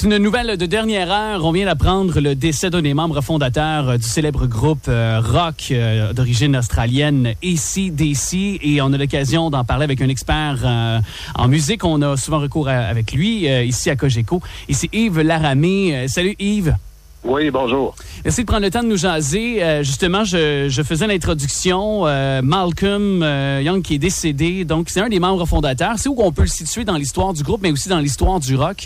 C'est une nouvelle de dernière heure. On vient d'apprendre le décès d'un des membres fondateurs du célèbre groupe rock d'origine australienne, AC/DC. Et on a l'occasion d'en parler avec un expert en musique. On a souvent recours avec lui ici à Cogeco. Et c'est Yves Laramé. Salut Yves. Oui, bonjour. Merci de prendre le temps de nous jaser. Justement, je faisais l'introduction. Malcolm Young qui est décédé. Donc, c'est un des membres fondateurs. C'est où qu'on peut le situer dans l'histoire du groupe, mais aussi dans l'histoire du rock?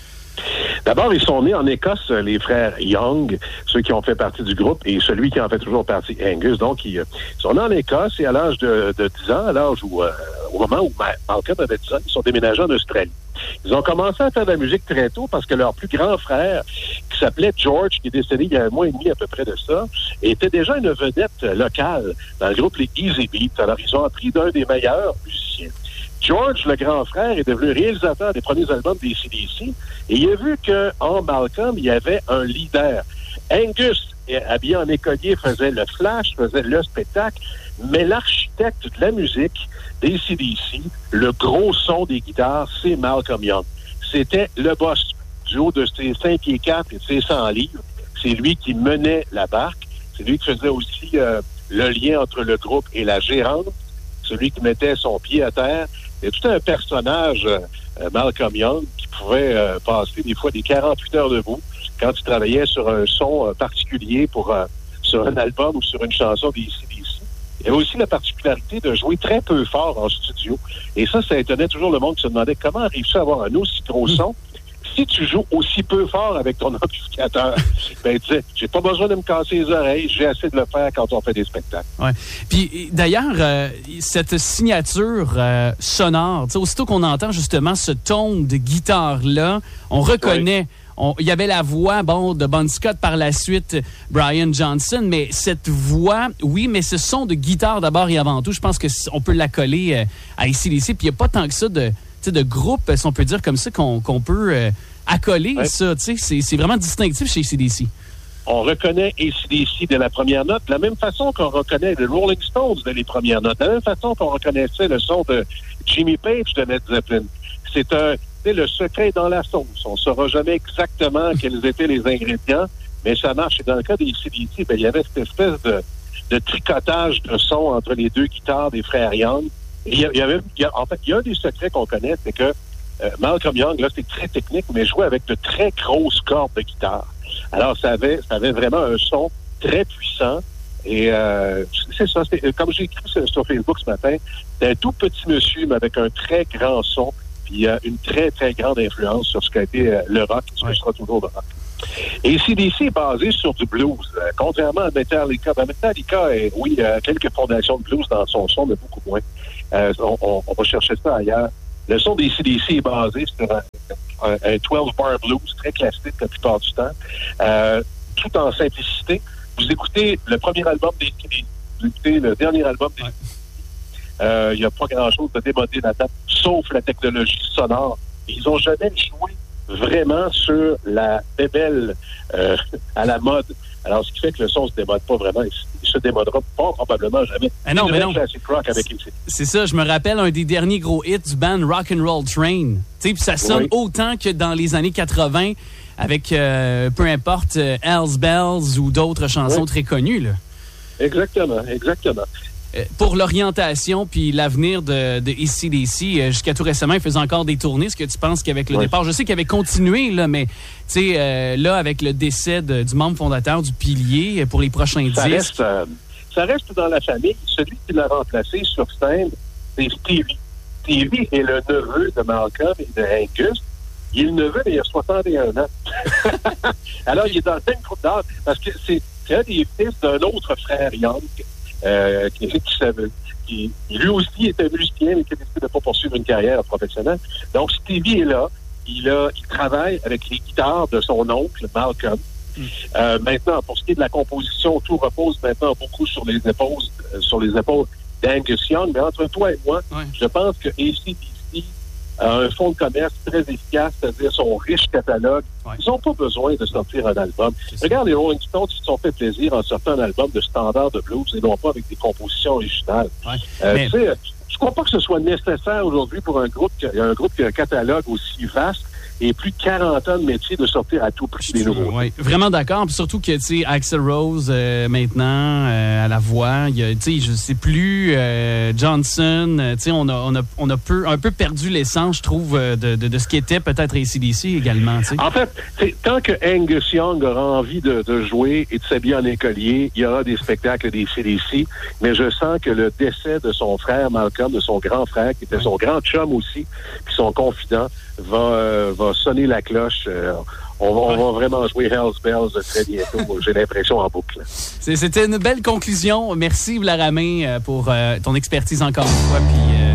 D'abord, ils sont nés en Écosse, les frères Young, ceux qui ont fait partie du groupe, et celui qui en fait toujours partie, Angus. Donc, ils sont nés en Écosse et à l'âge de 10 ans, à l'âge où, au moment où Malcolm avait 10 ans, ils sont déménagés en Australie. Ils ont commencé à faire de la musique très tôt parce que leur plus grand frère, qui s'appelait George, qui est décédé il y a un mois et demi à peu près de ça, était déjà une vedette locale dans le groupe les Easy Beats. Alors, ils ont appris d'un des meilleurs musiciens. George, le grand frère, est devenu réalisateur des premiers albums des AC/DC et il a vu qu'en Malcolm, il y avait un leader. Angus, habillé en écolier, faisait le flash, faisait le spectacle, mais l'architecte de la musique des AC/DC, le gros son des guitares, c'est Malcolm Young. C'était le boss du haut de ses 5 pieds 4 et de ses 100 livres. C'est lui qui menait la barque. C'est lui qui faisait aussi le lien entre le groupe et la gérante. Celui qui mettait son pied à terre. Il y a tout un personnage, Malcolm Young, qui pouvait passer des fois des 48 heures debout quand il travaillait sur un son particulier sur un album ou sur une chanson des AC/DC. Il avait aussi la particularité de jouer très peu fort en studio. Et ça étonnait toujours le monde qui se demandait comment arrives-tu à avoir un aussi gros son si tu joues aussi peu fort avec ton amplificateur. Ben, tu sais, j'ai pas besoin de me casser les oreilles, j'ai assez de le faire quand on fait des spectacles. Ouais. Puis d'ailleurs, cette signature sonore, aussitôt qu'on entend justement ce ton de guitare-là, on reconnaît. Il y avait la voix de Bon Scott, par la suite Brian Johnson, mais cette voix, oui, mais ce son de guitare d'abord et avant tout, je pense qu'on peut l'accoler à AC/DC, puis il n'y a pas tant que ça de groupe, si on peut dire comme ça, qu'on peut accoler ça. C'est vraiment distinctif chez AC/DC. On reconnaît AC/DC dès la première note, de la même façon qu'on reconnaît les Rolling Stones dès les premières notes, de la même façon qu'on reconnaissait le son de Jimmy Page de Led Zeppelin. C'est le secret dans la sauce. On ne saura jamais exactement quels étaient les ingrédients, mais ça marche. Et dans le cas des AC/DC, il y avait cette espèce de tricotage de son entre les deux guitares des frères Young. Et il y a un des secrets qu'on connaît, c'est que Malcolm Young, là, c'est très technique, mais jouait avec de très grosses cordes de guitare. Alors, ça avait vraiment un son très puissant. Et c'est ça, comme j'ai écrit sur Facebook ce matin, c'est un tout petit monsieur, mais avec un très grand son, puis une très, très grande influence sur ce qu'a été le rock, ce que sera toujours le rock. Et AC/DC est basé sur du blues, contrairement à Metallica. Metallica, oui, a quelques fondations de blues dans son son, mais beaucoup moins. On va chercher ça ailleurs. Le son des AC/DC est basé sur un 12-bar blues très classique la plupart du temps, tout en simplicité. Vous écoutez le premier album des AC/DC, vous écoutez le dernier album des AC/DC. Il n'y a pas grand-chose de démodé là-dedans, sauf la technologie sonore. Ils n'ont jamais joué vraiment sur la bébelle à la mode. Alors, ce qui fait que le son ne se démode pas vraiment. Il se démodera pas probablement jamais. Non. C'est ça, je me rappelle un des derniers gros hits du band Rock'n'Roll Train. Puis ça sonne autant que dans les années 80 avec, peu importe, Hells Bells ou d'autres chansons très connues. Là. Exactement. Pour l'orientation puis l'avenir de AC/DC, jusqu'à tout récemment, il faisait encore des tournées. Est-ce que tu penses qu'avec le départ, je sais qu'il avait continué, là, mais là, avec le décès du membre fondateur du Pilier pour les prochains disques... Ça reste dans la famille. Celui qui l'a remplacé sur scène, c'est Stevie. Stevie est le neveu de Malcolm et de Angus. Il est le neveu, mais il a 61 ans. Alors, il est dans le même groupe d'âge, parce que c'est un des fils d'un autre frère Young, qui lui aussi était musicien, mais qui a décidé de ne pas poursuivre une carrière professionnelle. Donc, Stevie est là. Il travaille avec les guitares de son oncle, Malcolm. Maintenant, pour ce qui est de la composition, tout repose maintenant beaucoup sur les épaules d'Angus Young. Mais entre toi et moi, je pense que AC/DC a un fonds de commerce très efficace, c'est-à-dire son riche catalogue. Ils n'ont pas besoin de sortir un album. Regarde les Rolling Stones qui se sont fait plaisir en sortant un album de standard de blues et non pas avec des compositions originales. Tu sais, je crois pas que ce soit nécessaire aujourd'hui pour un groupe qui a un catalogue aussi vaste et plus de 40 ans de métier de sortir à tout prix des nouveaux. Oui, vraiment d'accord. Puis surtout que, tu sais, Axl Rose, maintenant, à la voix, tu sais, je sais plus, Johnson, tu sais, on a un peu perdu l'essence, je trouve, de ce qu'était peut-être AC/DC également, tu sais. En fait, tant que Angus Young aura envie de jouer et de s'habiller en écolier, il y aura des spectacles des AC/DC, mais je sens que le décès de son frère Malcolm, de son grand frère, qui était son grand chum aussi, puis son confident, va sonner la cloche. On va vraiment jouer Hell's Bells très bientôt, j'ai l'impression, en boucle. C'était une belle conclusion. Merci, Yves Laramé, pour ton expertise encore une fois. Puis